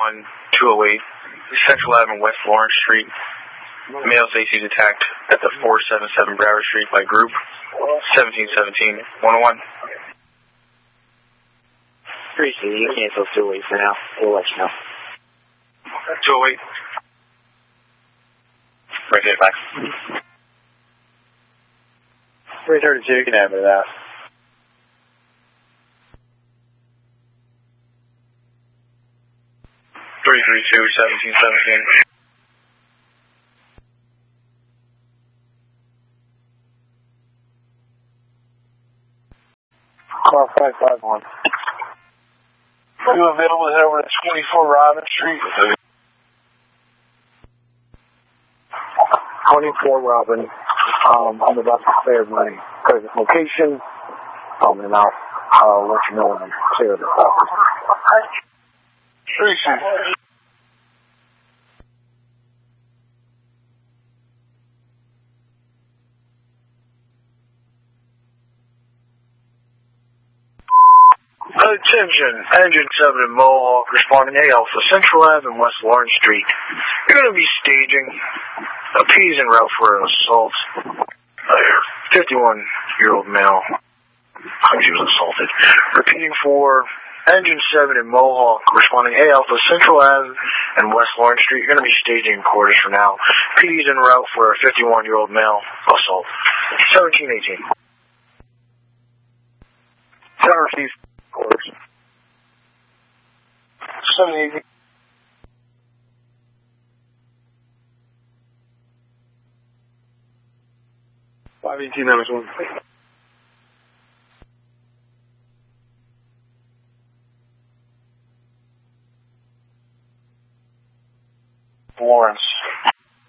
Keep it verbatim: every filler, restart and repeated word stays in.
one two oh eight Central Avenue, West Lawrence Street. Male Stacy's attacked at the four seventy-seven Broward Street by group seventeen seventeen one oh one. Appreciate you. Cancel two oh eight for now. We'll let you know. two oh eight. Right there, back. three thirty-two, you can have it out. three three two seventeen seventeen. Car five five one. You available to head over to twenty-four Robin Street? twenty-four Robin. Um, I'm about to clear my present location. Um, and I'll, I'll let you know when I'm clear of the property. Appreciate it. Attention, Engine seven in Mohawk responding A Alpha, Central Avenue, West Lawrence Street. You're going to be staging a P's en route for an assault. A fifty-one-year-old male. He was assaulted. Repeating for Engine seven in Mohawk responding A Alpha, Central Avenue and West Lawrence Street. You're going to be staging quarters for now. P's en route for a fifty-one-year-old male assault. seventeen eighteen. Tower received. Quarters. seventy. five eighteen minus one. Lawrence.